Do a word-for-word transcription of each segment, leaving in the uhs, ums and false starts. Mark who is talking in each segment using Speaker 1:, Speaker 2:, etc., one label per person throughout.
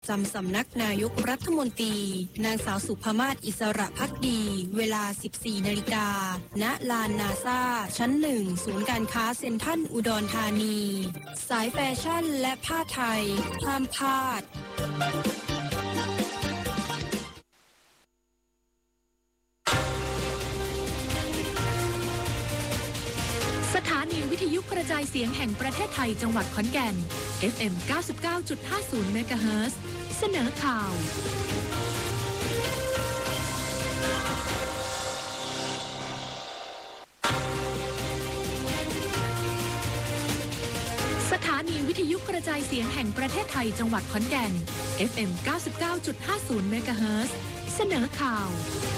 Speaker 1: จำสำนักนายกรัฐมนตรีนางสาวสุภมาศอิสระภักดีเวลา สิบสี่นาฬิกา ณ ลานนาซาชั้นหนึ่งศูนย์การค้าเซ็นทรัลอุดรธานีสายแฟชั่นและผ้าไทยห้ามพลาด
Speaker 2: สถานีวิทยุกระจายเสียงแห่งประเทศไทยจังหวัดขอนแก่น เอฟ เอ็ม เก้าสิบเก้าจุดห้าศูนย์ เมกะเฮิรตซ์ เสนอข่าวสถานีวิทยุกระจายเสียงแห่งประเทศไทยจังหวัดขอนแก่น เอฟ เอ็ม เก้าสิบเก้าจุดห้าศูนย์ เมกะเฮิรตซ์ เสนอข่าว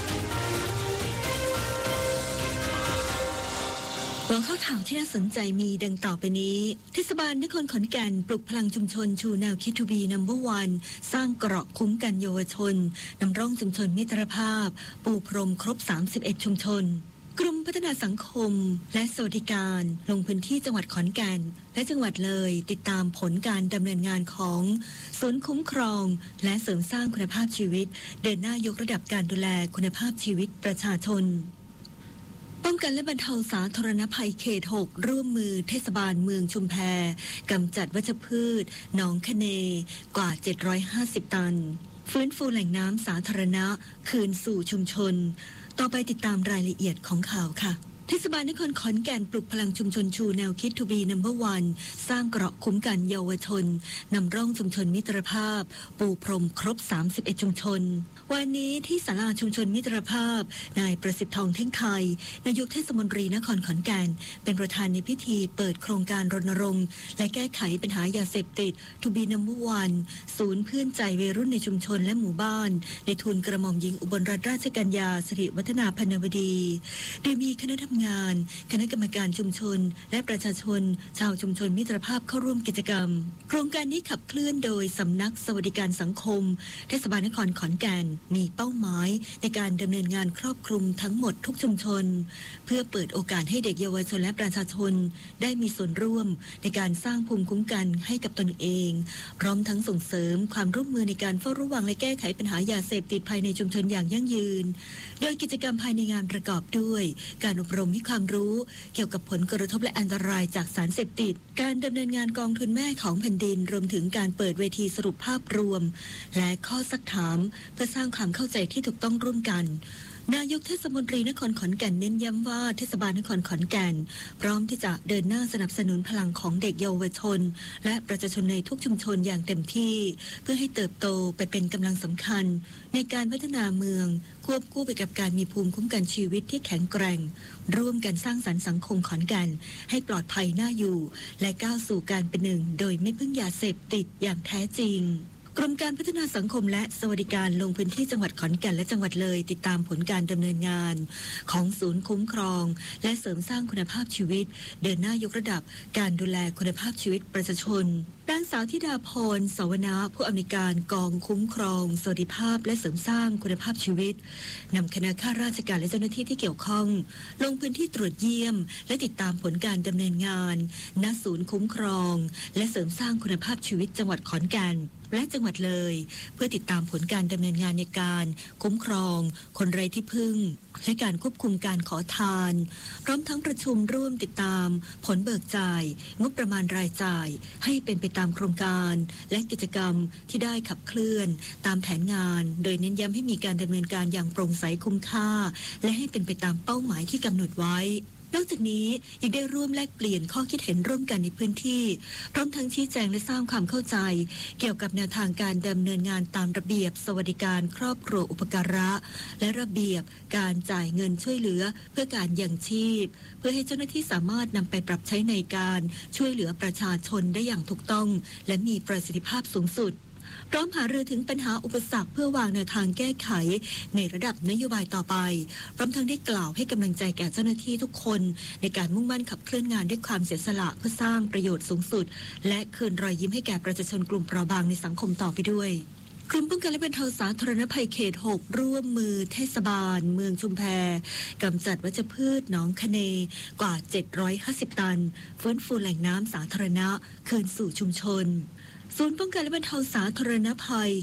Speaker 3: หัวข้อข่าวที่น่าสนใจมีดังต่อไปนี้เทศบาลนครขอนแก่นปลุกพลังชุมชนชูแนวคิดทูบีนัมเบอร์วันสร้างเกราะคุ้มกันเยาวชนนำร่องชุมชนมิตรภาพปูพรมครบสามสิบเอ็ดชุมชนกรมพัฒนาสังคมและสวัสดิการลงพื้นที่จังหวัดขอนแก่นและจังหวัดเลยติดตามผลการดำเนินงานของศูนย์คุ้มครองและเสริมสร้างคุณภาพชีวิตเดินหน้ายกระดับการดูแลคุณภาพชีวิตประชาชนป้องกันและบรรเทาสาธารณภัยเขตหกร่วมมือเทศบาลเมืองชุมแพกำจัดวัชพืชหนองคะเนกว่าเจ็ดร้อยห้าสิบตันฟื้นฟูแหล่งน้ำสาธารณะคืนสู่ชุมชนต่อไปติดตามรายละเอียดของข่าวค่ะเทศบาลนครขอนแก่นปลุกพลังชุมชนชูแนวคิดทูบีนัมเบอร์วันสร้างเกราะคุ้มกันเยาวชนนำร่องชุมชนมิตรภาพปูพรมครบสามสิบเอ็ดชุมชนวันนี้ที่ศาลาชุมชนมิตรภาพนายประสิทธิ์ทองเท่งไทยนายกเทศมนตรีนครขอนแก่นเป็นประธานในพิธีเปิดโครงการรณรงค์และแก้ไขปัญหายาเสพติดทูบีนัมเบอร์วันศูนย์เพื่อนใจวัยรุ่นในชุมชนและหมู่บ้านในทุนกระหม่อมหญิงอุบลรัตนราชกัญญาสิริวัฒนาพนวดีโดยมีคณะทำงานคณะกรรมการชุมชนและประชาชนชาวชุมชนมิตรภาพเข้าร่วมกิจกรรมโครงการนี้ขับเคลื่อนโดยสำนักสวัสดิการสังคมเทศบาลนครขอนแก่นมีเป้าหมายในการดำเนินงานครอบคลุมทั้งหมดทุกชุมชนเพื่อเปิดโอกาสให้เด็กเยาวชนและประชาชนได้มีส่วนร่วมในการสร้างภูมิคุ้มกันให้กับตนเองพร้อมทั้งส่งเสริมความร่วมมือในการเฝ้าระวังและแก้ไขปัญหายาเสพติดภายในชุมชนอย่างยั่งยืนโดยกิจกรรมภายในงานประกอบด้วยการอบรมให้ความรู้เกี่ยวกับผลกระทบและอันตรายจากสารเสพติดการดำเนินงานกองทุนแม่ของแผ่นดินรวมถึงการเปิดเวทีสรุปภาพรวมและข้อซักถามเพื่อสร้างความเข้าใจที่ถูกต้องร่วมกันนายกเทศมนตรีนครขอนแก่นเน้นย้ำว่าเทศบาลนครขอนแก่นพร้อมที่จะเดินหน้าสนับสนุนพลังของเด็กเยาวชนและประชาชนในทุกชุมชนอย่างเต็มที่เพื่อให้เติบโตไปเป็นกำลังสำคัญในการพัฒนาเมืองควบคู่ไปกับการมีภูมิคุ้มกันชีวิตที่แข็งแกร่งร่วมกันสร้างสรรค์สังคมขอนแก่นให้ปลอดภัยน่าอยู่และก้าวสู่การเป็นหนึ่งโดยไม่พึ่งยาเสพติดอย่างแท้จริงกรมการพัฒนาสังคมและสวัสดิการลงพื้นที่จังหวัดขอนแก่นและจังหวัดเลยติดตามผลการดำเนินงานของศูนย์คุ้มครองและเสริมสร้างคุณภาพชีวิตเดินหน้ายกระดับการดูแลคุณภาพชีวิตประชาชนด้านสาวธิดาพรสวนาผู้อำนวยการกองคุ้มครองสวัสดิภาพและเสริมสร้างคุณภาพชีวิตนำคณะข้าราชการและเจ้าหน้าที่ที่เกี่ยวข้องลงพื้นที่ตรวจเยี่ยมและติดตามผลการดำเนินงานณศูนย์คุ้มครองและเสริมสร้างคุณภาพชีวิตจังหวัดขอนแก่นและจังหวัดเลยเพื่อติดตามผลการดำเนินงานในการคุ้มครองคนไร้ที่พึ่งและการควบคุมการขอทานพร้อมทั้งประชุมร่วมติดตามผลเบิกจ่ายงบประมาณรายจ่ายให้เป็นไปตามโครงการและกิจกรรมที่ได้ขับเคลื่อนตามแผนงานโดยเน้นย้ำให้มีการดำเนินการอย่างโปร่งใสคุ้มค่าและให้เป็นไปตามเป้าหมายที่กำหนดไว้นอกจากนี้ยังได้ร่วมแลกเปลี่ยนข้อคิดเห็นร่วมกันในพื้นที่พร้อมทั้งชี้แจงและสร้างความเข้าใจเกี่ยวกับแนวทางการดำเนินงานตามระเบียบสวัสดิการครอบครัวอุปการะและระเบียบการจ่ายเงินช่วยเหลือเพื่อการยังชีพเพื่อให้เจ้าหน้าที่สามารถนำไปปรับใช้ในการช่วยเหลือประชาชนได้อย่างถูกต้องและมีประสิทธิภาพสูงสุดพร้อมหารือถึงปัญหาอุปสรรคเพื่อวางแนวทางแก้ไขในระดับนโยบายต่อไปพร้อมทั้งได้กล่าวให้กำลังใจแก่เจ้าหน้าที่ทุกคนในการมุ่งมั่นขับเคลื่อนงานด้วยความเสียสละเพื่อสร้างประโยชน์สูงสุดและคืนรอยยิ้มให้แก่ประชาชนกลุ่มเปราะบางในสังคมต่อไปด้วยกรมป้องกันและบรรเทาสาธารณภัยเขตหกร่วมมือเทศบาลเมืองชุมแพกำจัดวัชพืชหนองคะเนกว่าเจ็ดร้อยห้าสิบตันฟื้นฟูแหล่งน้ำสาธารณะคืนสู่ชุมชนศูนย์ป้องกันและบรรเทาสาธารณภัย